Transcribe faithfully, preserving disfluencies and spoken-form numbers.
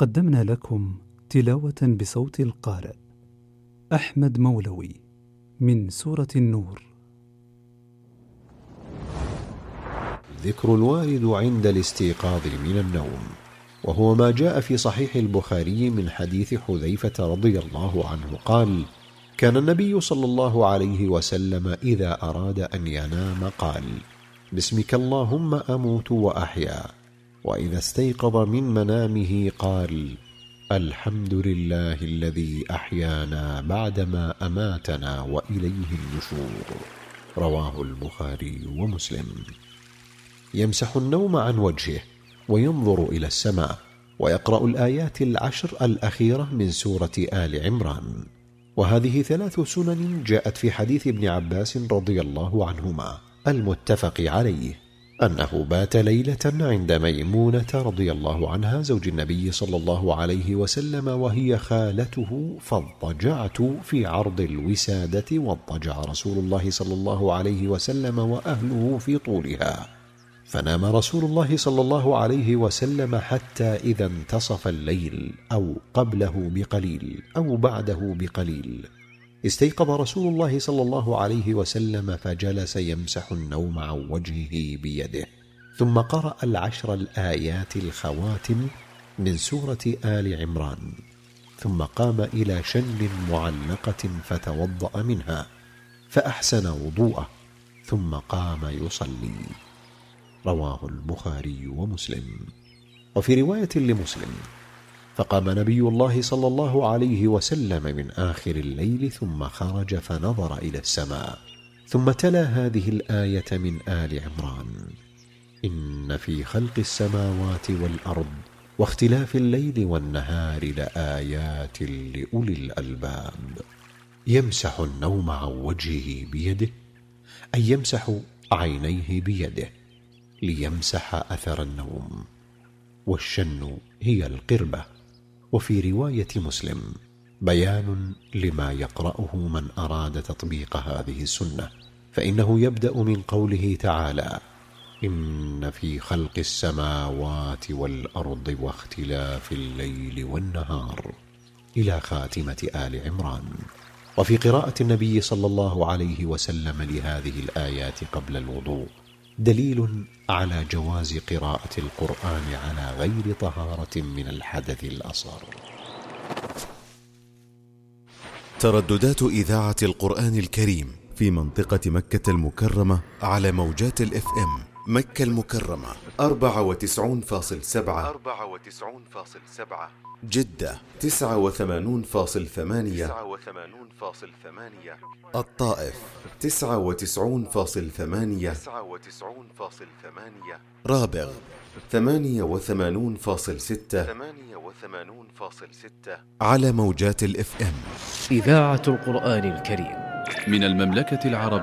قدمنا لكم تلاوة بصوت القارئ أحمد مولوي من سورة النور. ذكر الوارد عند الاستيقاظ من النوم، وهو ما جاء في صحيح البخاري من حديث حذيفة رضي الله عنه قال: كان النبي صلى الله عليه وسلم إذا أراد أن ينام قال: بسمك اللهم أموت وأحيا. وإذا استيقظ من منامه قال: الحمد لله الذي أحيانا بعدما أماتنا وإليه النشور. رواه البخاري ومسلم. يمسح النوم عن وجهه وينظر إلى السماء ويقرأ الآيات العشر الأخيرة من سورة آل عمران. وهذه ثلاث سنن جاءت في حديث ابن عباس رضي الله عنهما المتفق عليه أنه بات ليلة عند ميمونة رضي الله عنها زوج النبي صلى الله عليه وسلم وهي خالته، فاضطجعت في عرض الوسادة واضطجع رسول الله صلى الله عليه وسلم وأهله في طولها، فنام رسول الله صلى الله عليه وسلم حتى إذا انتصف الليل أو قبله بقليل أو بعده بقليل استيقظ رسول الله صلى الله عليه وسلم فجلس يمسح النوم عن وجهه بيده، ثم قرأ العشر الآيات الخواتم من سورة آل عمران، ثم قام إلى شن معلقة فتوضأ منها فأحسن وضوءه، ثم قام يصلي. رواه البخاري ومسلم. وفي رواية لمسلم: فقام نبي الله صلى الله عليه وسلم من آخر الليل ثم خرج فنظر إلى السماء، ثم تلا هذه الآية من آل عمران: إن في خلق السماوات والأرض واختلاف الليل والنهار لآيات لأولي الألباب. يمسح النوم عن وجهه بيده، أي يمسح عينيه بيده ليمسح أثر النوم. والشن هي القربة. وفي رواية مسلم: بيان لما يقرأه من أراد تطبيق هذه السنة، فإنه يبدأ من قوله تعالى: إن في خلق السماوات والأرض واختلاف الليل والنهار، إلى خاتمة آل عمران. وفي قراءة النبي صلى الله عليه وسلم لهذه الآيات قبل الوضوء دليل على جواز قراءة القرآن على غير طهارة من الحدث الأصغر. ترددات إذاعة القرآن الكريم في منطقة مكة المكرمة على موجات الاف ام مكة المكرمة أربعة وتسعين فاصل سبعة أربعة وتسعين فاصل سبعة، جدة تسعة وثمانين فاصل ثمانية تسعة وثمانين فاصل ثمانية، الطائف تسعة وتسعين فاصل ثمانية تسعة وتسعين فاصل ثمانية، رابغ ثمانية وثمانين فاصل ستة ثمانية وثمانين فاصل ستة على موجات الاف ام. إذاعة القرآن الكريم من المملكة العربية